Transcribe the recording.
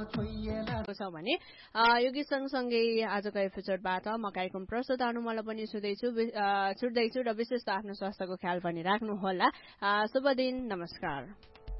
छ भने यो गीत सँगसँगै आजको एपिसोडबाट म कार्यक्रम प्रस्तुत अनुमलाई पनि छुट्दैछु र विशेष आफ्नो स्वास्थ्यको ख्याल पनि राख्नुहोला। शुभ दिन, नमस्कार।